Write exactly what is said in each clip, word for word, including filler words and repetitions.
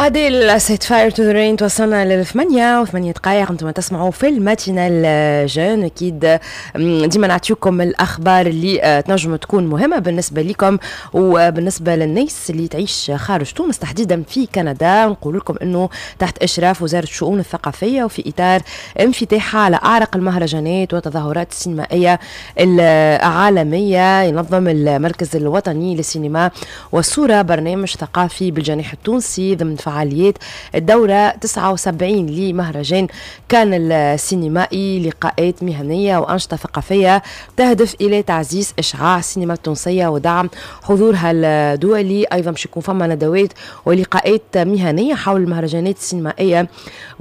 أديل سيت فاير تو ذا رين. توصلنا للثمانية وثمانية دقائق. انتم تسمعوا في الماتينال جون. أكيد ديما نعطيكم الأخبار اللي تنجم تكون مهمة بالنسبة لكم وبالنسبة للناس اللي تعيش خارج تونس تحديدا في كندا. نقول لكم أنه تحت إشراف وزارة الشؤون الثقافية وفي إطار انفتاحها على أعرق المهرجانات والتظاهرات السينمائية العالمية، ينظم المركز الوطني للسينما والصورة برنامج ثقافي بالجناح التونسي ضمن فعاليات الدورة تسعة وسبعين لمهرجان كان السينمائي، لقاءات مهنية وأنشطة ثقافية تهدف إلى تعزيز إشعاع السينما التونسية ودعم حضورها الدولي. أيضا مش يكون فما ندوات ولقاءات مهنية حول المهرجانات السينمائية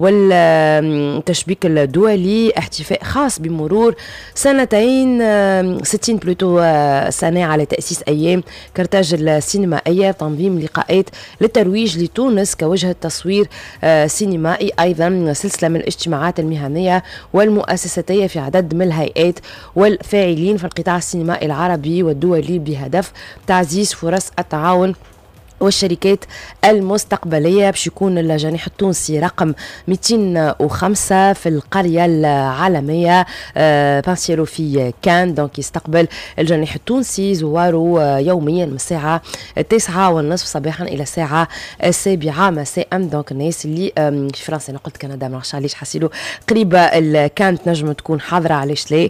والتشبيك الدولي، احتفاء خاص بمرور سنتين ستين بلوتو سنة على تأسيس أيام كرتاج السينمائية، تنظيم لقاءات للترويج لتونس كوجهة تصوير سينمائي، أيضا سلسلة من الاجتماعات المهنية والمؤسساتية في عدد من الهيئات والفاعلين في القطاع السينمائي العربي والدولي بهدف تعزيز فرص التعاون والشركات المستقبلية. باش يكون الجناح التونسي رقم مئتين وخمسة في القرية العالمية بانسيرو في كان. دونك يستقبل الجناح التونسي زواره يوميا من الساعة التاسعة والنصف صباحا إلى الساعة السابعة مساء. دونك الناس اللي في فرنسا، أنا قلت كندا ما علاش حسيلو قريبة الكان تنجم تكون حاضرة علاش لا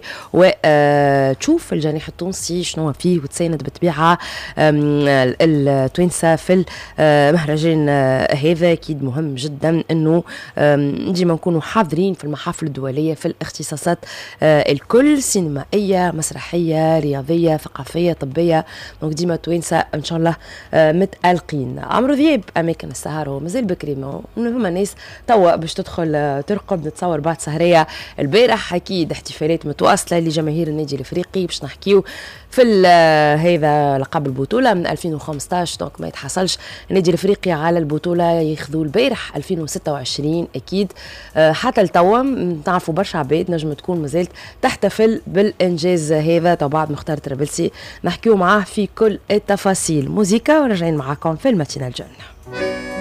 وتشوف الجناح التونسي شنو فيه وتساند بطبيعة التوانسة في المهرجان هذا. أكيد مهم جدا أنه ديما نكونوا حاضرين في المحافل الدولية في الاختصاصات الكل، سينمائية مسرحية رياضية ثقافية طبية. دونك ديما توانسة إن شاء الله متألقين. عمرو ذياب أماكن السهر ومازال بكري، ما فما ناس توا باش تدخل ترقب. نتصور بعد سهرية البارح أكيد احتفالات متواصلة لجماهير النادي الأفريقي باش نحكيو في هذا لقب البطولة من ألفين وخمسطاش. دونك ما يتحصلش النادي الأفريقي على البطولة ياخذوا البارح ألفين وستة وعشرين. أكيد حتى التوا نعرفوا برشا عباد نجم تكون مازالت تحتفل بالإنجاز هذا. طبعا بعد مختار ترابلسي نحكيو معاه في كل التفاصيل. موسيقى ورجعين معاكم في الماتينال جون.